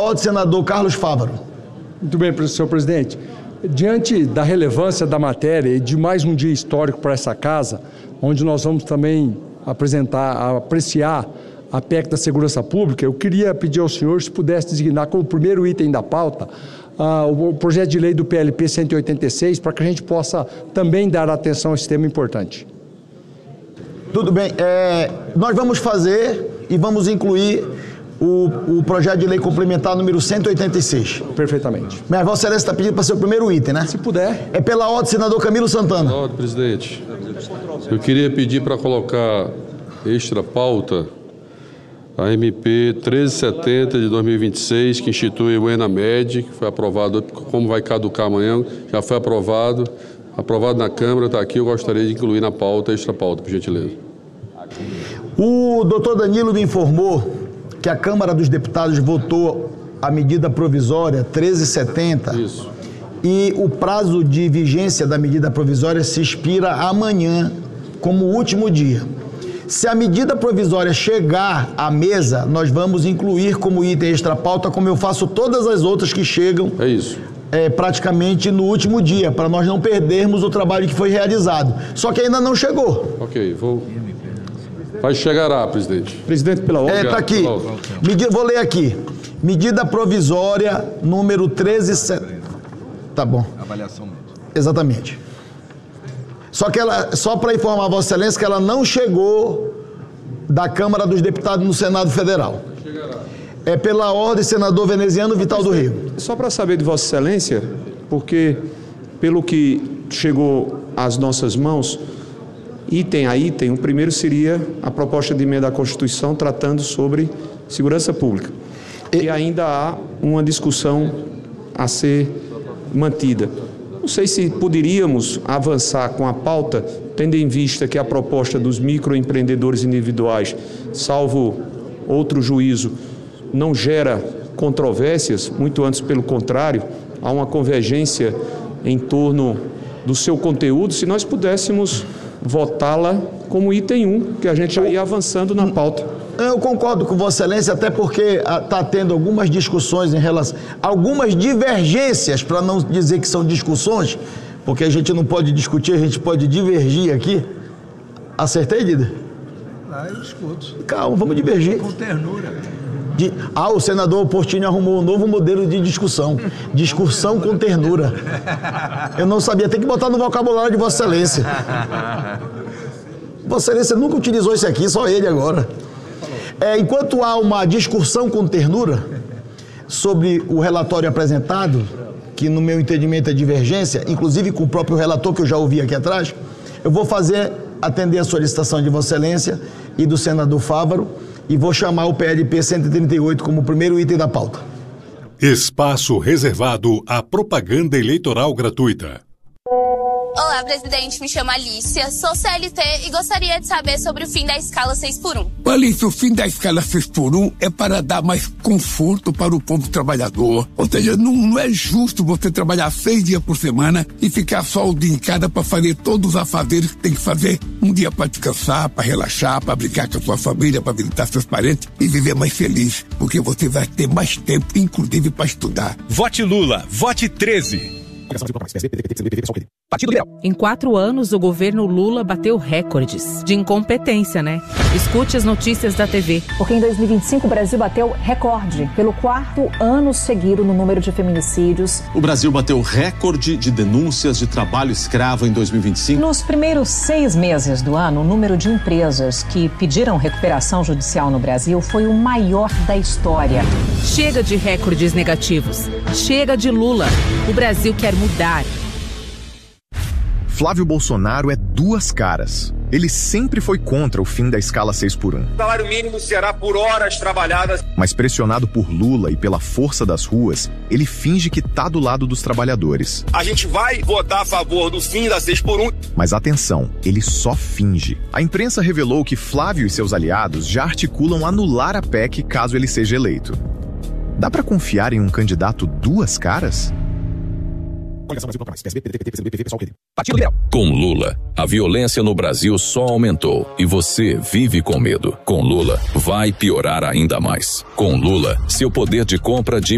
ordem, senador Carlos Fávaro. Muito bem, senhor presidente. Diante da relevância da matéria e de mais um dia histórico para essa casa, onde nós vamos também apreciar a PEC da Segurança Pública, eu queria pedir ao senhor se pudesse designar como primeiro item da pauta o projeto de lei do PLP 186, para que a gente possa também dar atenção a esse tema importante. Tudo bem. Nós vamos fazer e vamos incluir o projeto de lei complementar número 186. Perfeitamente. Mas Vossa Excelência está pedindo para ser o primeiro item, né? Se puder. É pela ordem, senador Camilo Santana. Pela ordem, presidente. Eu queria pedir para colocar extra pauta a MP 1370 de 2026, que institui o ENAMED, que foi aprovado, como vai caducar amanhã, já foi aprovado na Câmara, está aqui, eu gostaria de incluir na pauta, extra pauta, por gentileza. O doutor Danilo me informou que a Câmara dos Deputados votou a medida provisória 1370. Isso. E o prazo de vigência da medida provisória se expira amanhã, como último dia. Se a medida provisória chegar à mesa, nós vamos incluir como item extra pauta, como eu faço todas as outras que chegam. É isso. Praticamente no último dia, para nós não perdermos o trabalho que foi realizado. Só que ainda não chegou. Ok, chegará, presidente. Presidente, pela ordem. Está aqui. Vou ler aqui. Medida provisória número 1370. Tá bom. Avaliação mesmo. Exatamente. Só para informar a Vossa Excelência que ela não chegou da Câmara dos Deputados no Senado Federal. Chegará. É pela ordem, senador veneziano Vital do Rio. Só para saber de Vossa Excelência, porque pelo que chegou às nossas mãos, item a item, o primeiro seria a proposta de emenda à Constituição tratando sobre segurança pública. E ainda há uma discussão a ser mantida. Não sei se poderíamos avançar com a pauta, tendo em vista que a proposta dos microempreendedores individuais, salvo outro juízo, não gera controvérsias, muito antes pelo contrário, há uma convergência em torno do seu conteúdo, se nós pudéssemos votá-la como item 1, que a gente já ia avançando na pauta. Eu concordo com Vossa Excelência, até porque está tendo algumas discussões em relação... Algumas divergências, para não dizer que são discussões, porque a gente não pode discutir, a gente pode divergir aqui. Acertei, Dida? Eu escuto. Calma, vamos divergir. Com ternura. O senador Portinho arrumou um novo modelo de discussão. Discussão com ternura. Eu não sabia, tem que botar no vocabulário de Vossa Excelência. Vossa Excelência nunca utilizou isso aqui, só ele agora. Enquanto há uma discussão com ternura sobre o relatório apresentado, que no meu entendimento é divergência, inclusive com o próprio relator que eu já ouvi aqui atrás, eu vou atender a solicitação de Vossa Excelência e do senador Fávaro e vou chamar o PLP 138 como primeiro item da pauta. Espaço reservado à propaganda eleitoral gratuita. Olá, presidente. Me chamo Alicia, sou CLT e gostaria de saber sobre o fim da escala 6x1. Alicia, o fim da escala 6x1 é para dar mais conforto para o povo trabalhador. Ou seja, não é justo você trabalhar 6 dias por semana e ficar só o dia em casa para fazer todos os afazeres que tem que fazer. Um dia para descansar, para relaxar, para brincar com a sua família, para visitar seus parentes e viver mais feliz. Porque você vai ter mais tempo, inclusive, para estudar. Vote Lula, vote 13. Em 4 anos, o governo Lula bateu recordes de incompetência, né? Escute as notícias da TV. Porque em 2025 o Brasil bateu recorde pelo 4º ano seguido no número de feminicídios. O Brasil bateu recorde de denúncias de trabalho escravo em 2025. Nos primeiros 6 meses do ano, o número de empresas que pediram recuperação judicial no Brasil foi o maior da história. Chega de recordes negativos. Chega de Lula. O Brasil quer mudar. Flávio Bolsonaro é 2 caras. Ele sempre foi contra o fim da escala 6x1. O salário mínimo será por horas trabalhadas. Mas pressionado por Lula e pela força das ruas, ele finge que tá do lado dos trabalhadores. A gente vai votar a favor do fim da 6x1. Mas atenção, ele só finge. A imprensa revelou que Flávio e seus aliados já articulam anular a PEC caso ele seja eleito. Dá pra confiar em um candidato 2 caras? Com Lula, a violência no Brasil só aumentou e você vive com medo. Com Lula, vai piorar ainda mais. Com Lula, seu poder de compra